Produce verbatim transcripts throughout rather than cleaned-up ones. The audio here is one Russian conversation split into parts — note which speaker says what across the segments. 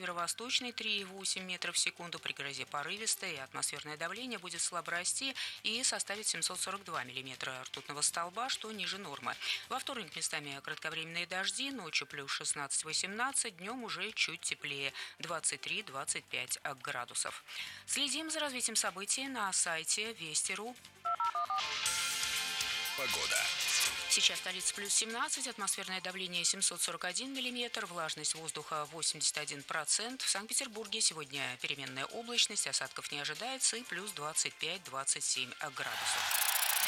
Speaker 1: северо-восточный три и восемь метров в секунду, при грозе порывистое, и атмосферное давление будет слабо расти и составит семьсот сорок два миллиметра ртутного столба, что ниже нормы. Во вторник местами кратковременные дожди, ночью плюс шестнадцать-восемнадцать, днем уже чуть теплее, двадцать три - двадцать пять градусов. Следим за развитием событий на сайте Вести точка ру.
Speaker 2: Погода.
Speaker 1: Сейчас столица плюс семнадцать, атмосферное давление семьсот сорок один миллиметр, влажность воздуха восемьдесят один процент. В Санкт-Петербурге сегодня переменная облачность, осадков не ожидается, и плюс двадцать пять - двадцать семь градусов.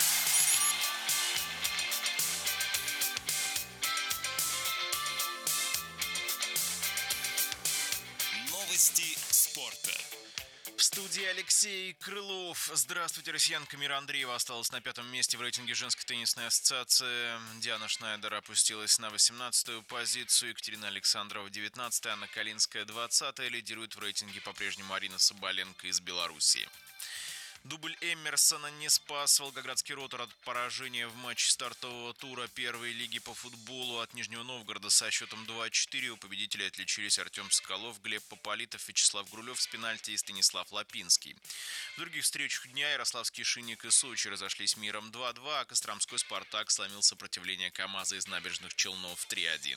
Speaker 2: Новости спорта.
Speaker 3: В студии Алексей Крылов. Здравствуйте, россиянка. Мира Андреева осталась на пятом месте в рейтинге женской теннисной ассоциации. Диана Шнайдер опустилась на восемнадцатую позицию. Екатерина Александрова девятнадцатая, Анна Калинская двадцатая. Лидирует в рейтинге по-прежнему Арина Соболенко из Белоруссии. Дубль Эмерсона не спас волгоградский Ротор от поражения в матче стартового тура первой лиги по футболу от Нижнего Новгорода со счетом два-четыре. У победителей отличились Артем Соколов, Глеб Пополитов, Вячеслав Грулев с пенальти и Станислав Лапинский. В других встречах дня Ярославский Шинник и Сочи разошлись миром два-два, а Костромской Спартак сломил сопротивление КамАЗа из Набережных Челнов три-один.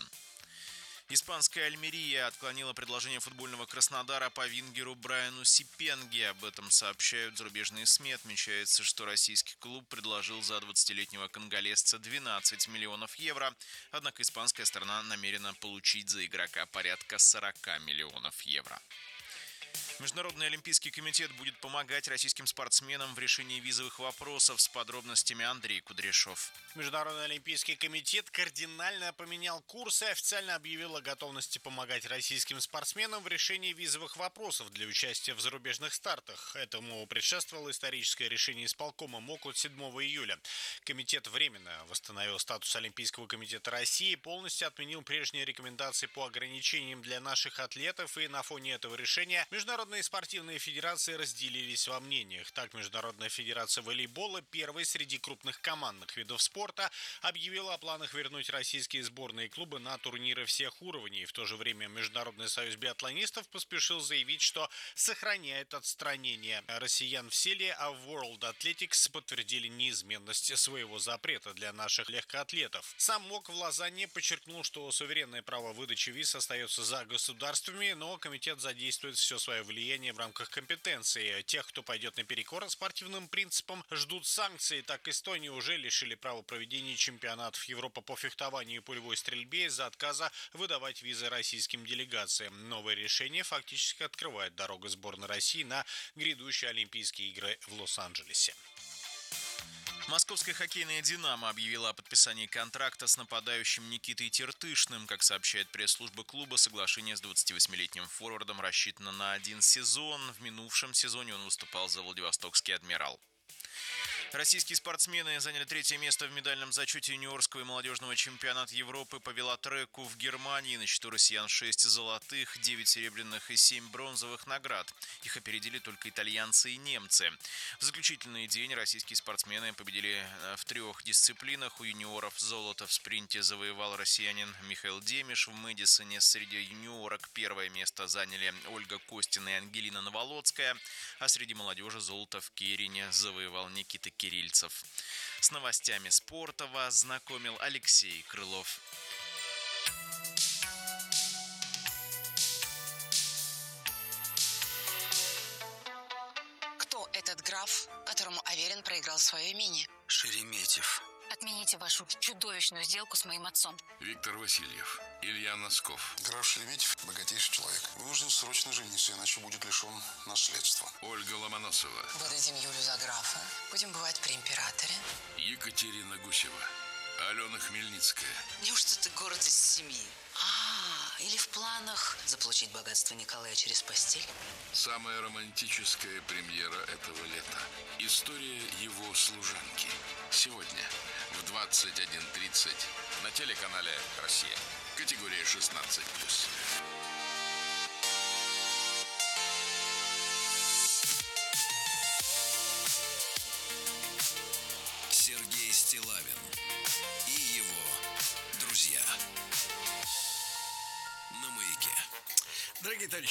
Speaker 3: Испанская Альмерия отклонила предложение футбольного Краснодара по вингеру Брайану Сипенге. Об этом сообщают зарубежные СМИ. Отмечается, что российский клуб предложил за двадцатилетнего конголезца двенадцать миллионов евро. Однако испанская сторона намерена получить за игрока порядка сорок миллионов евро. Международный олимпийский комитет будет помогать российским спортсменам в решении визовых вопросов. С подробностями Андрей Кудряшов.
Speaker 4: Международный олимпийский комитет кардинально поменял курс и официально объявил о готовности помогать российским спортсменам в решении визовых вопросов для участия в зарубежных стартах. Этому предшествовало историческое решение исполкома МОК от седьмого июля. Комитет временно восстановил статус Олимпийского комитета России, полностью отменил прежние рекомендации по ограничениям для наших атлетов, и на фоне этого решения международные спортивные федерации разделились во мнениях. Так, Международная федерация волейбола, первой среди крупных командных видов спорта, объявила о планах вернуть российские сборные клубы на турниры всех уровней. В то же время Международный союз биатлонистов поспешил заявить, что сохраняет отстранение россиян в силе, а в World Athletics подтвердили неизменность своего запрета для наших легкоатлетов. Сам МОК в Лозанне подчеркнул, что суверенное право выдачи виз остается за государствами, но комитет задействует все свое влияние в рамках компетенции. Тех, кто пойдет наперекор спортивным принципам, ждут санкции. Так, Эстонию уже лишили права проведения чемпионатов Европы по фехтованию и пулевой стрельбе из-за отказа выдавать визы российским делегациям. Новое решение фактически открывает дорогу сборной России на грядущие Олимпийские игры в Лос-Анджелесе.
Speaker 3: Московская хоккейная «Динамо» объявила о подписании контракта с нападающим Никитой Тертышным. Как сообщает пресс-служба клуба, соглашение с двадцативосьмилетним форвардом рассчитано на один сезон. В минувшем сезоне он выступал за Владивостокский «Адмирал». Российские спортсмены заняли третье место в медальном зачете юниорского и молодежного чемпионата Европы по велотреку в Германии. На счету россиян шесть золотых, девять серебряных и семь бронзовых наград. Их опередили только итальянцы и немцы. В заключительный день российские спортсмены победили в трех дисциплинах. У юниоров золото в спринте завоевал россиянин Михаил Демиш. В Мэдисоне среди юниорок первое место заняли Ольга Костина и Ангелина Новолоцкая. А среди молодежи золото в Керине завоевал Никита Кирильцев. С новостями спорта вас знакомил Алексей Крылов.
Speaker 5: Кто этот граф, которому Аверин проиграл свое имение?
Speaker 6: Шереметьев.
Speaker 5: Отмените вашу чудовищную сделку с моим отцом.
Speaker 7: Виктор Васильев. Илья Носков.
Speaker 8: Граф Шереметьев – богатейший человек. Вынужден срочно жениться, иначе будет лишен наследства.
Speaker 7: Ольга Ломоносова.
Speaker 5: Выдадим Юлю за графа. Будем бывать при императоре.
Speaker 7: Екатерина Гусева. Алена Хмельницкая.
Speaker 5: Неужто ты гордость семьи? А, или в планах заполучить богатство Николая через постель?
Speaker 7: Самая романтическая премьера этого лета. История его служанки. Сегодня в двадцать один тридцать на телеканале «Россия». Категория шестнадцать плюс.
Speaker 2: Сергей Стиллавин и его друзья на Маяке.
Speaker 6: Дорогие товарищи,